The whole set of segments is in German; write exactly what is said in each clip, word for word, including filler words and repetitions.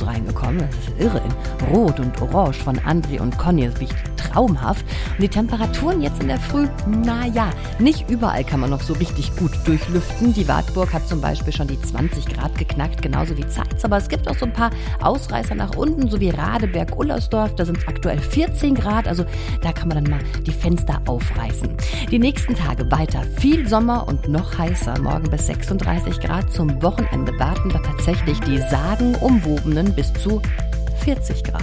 reingekommen. Das ist irre. In Rot und Orange von André und Conny. Das riecht traumhaft. Und die Temperaturen jetzt in der Früh, naja, nicht überall kann man noch so richtig gut durchlüften. Die Wartburg hat zum Beispiel schon die zwanzig Grad geknackt, genauso wie Zeitz. Aber es gibt auch so ein paar Ausreißer nach unten, so wie Radeberg-Ullersdorf. Da sind es aktuell vierzehn Grad. Also da kann man dann mal die Fenster aufreißen. Die nächsten Tage weiter viel Sommer und noch heißer. Morgen bis sechsunddreißig Grad. Zum Wochenende warten da tatsächlich die sagenumwobenen bis zu vierzig Grad.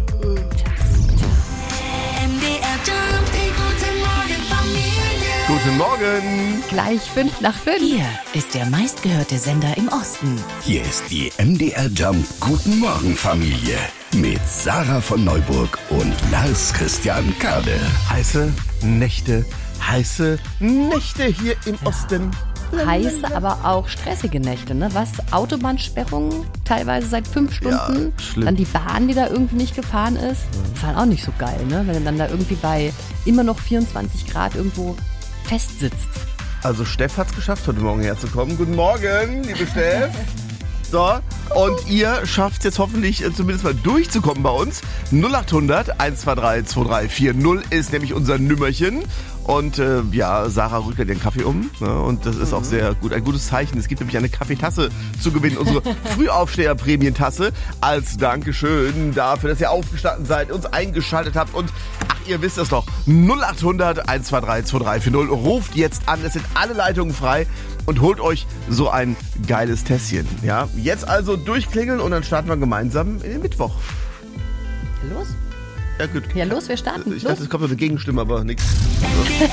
Guten Morgen. Gleich fünf nach fünf. Hier ist der meistgehörte Sender im Osten. Hier ist die M D R Jump Guten Morgen Familie mit Sarah von Neuburg und Lars Christian Kade. Heiße Nächte, heiße Nächte hier im Osten. Heiße, aber auch stressige Nächte, ne? Was? Autobahnsperrungen teilweise seit fünf Stunden. Ja, schlimm. Dann die Bahn, die da irgendwie nicht gefahren ist. Das ist halt auch nicht so geil, ne? Wenn du dann da irgendwie bei immer noch vierundzwanzig Grad irgendwo festsitzt. Also Steff hat's geschafft, heute Morgen herzukommen. Guten Morgen, liebe Steff. So, und ihr schafft es jetzt hoffentlich äh, zumindest mal durchzukommen bei uns. null acht hundert eins zwei drei zwei drei vier null ist nämlich unser Nümmerchen. Und äh, ja, Sarah rückt den Kaffee um. Ne? Und das ist auch sehr gut, ein gutes Zeichen. Es gibt nämlich eine Kaffeetasse zu gewinnen. Unsere Frühaufsteher-Prämientasse als Dankeschön dafür, dass ihr aufgestanden seid, uns eingeschaltet habt. Und ach, ihr wisst es doch, null acht hundert eins zwei drei zwei drei vier null. Ruft jetzt an, es sind alle Leitungen frei. Und holt euch so ein geiles Tässchen. Ja? Jetzt also durchklingeln und dann starten wir gemeinsam in den Mittwoch. Los? Ja, gut. Ja, los, wir starten. Ich los. dachte, es kommt noch eine Gegenstimme, aber nichts.